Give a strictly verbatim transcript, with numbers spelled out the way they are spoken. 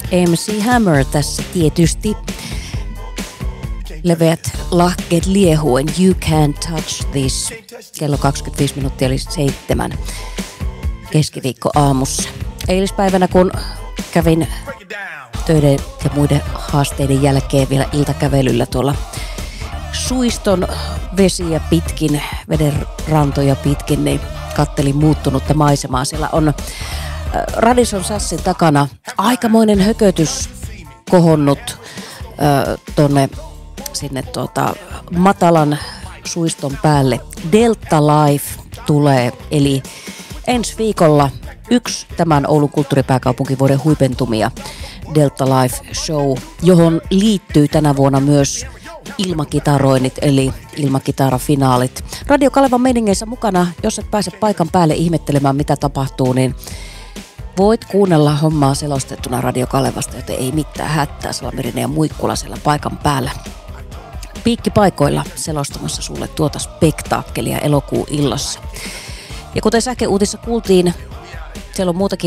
M C Hammer tässä tietysti. Leveät lahkeet liehuen, You Can't Touch This. Kello kaksikymmentäviisi minuuttia eli seitsemän keskiviikko aamussa. Eilispäivänä kun kävin töiden ja muiden haasteiden jälkeen vielä iltakävelyllä tuolla suiston vesiä pitkin, veden rantoja pitkin, niin kattelin muuttunutta maisemaa. Siellä on Radisson Sassin takana aikamoinen hökötys kohonnut äh, tonne sinne tuota, matalan suiston päälle. Delta Life tulee, eli ensi viikolla yksi tämän Oulun kulttuuripääkaupunkivuoden huipentumia Delta Life Show, johon liittyy tänä vuonna myös ilmakitaroinnit, eli ilmakitarafinaalit. Radio Kalevan meiningeissä mukana, jos et pääse paikan päälle ihmettelemään mitä tapahtuu, niin voit kuunnella hommaa selostettuna Radio Kalevasta, joten ei mitään hätää, Salamirinen ja Muikkula siellä paikan päällä. Piikkipaikoilla selostamassa sulle tuota spektaakkelia elokuun illassa. Ja kuten sähköuutissa kuultiin, siellä on muutakin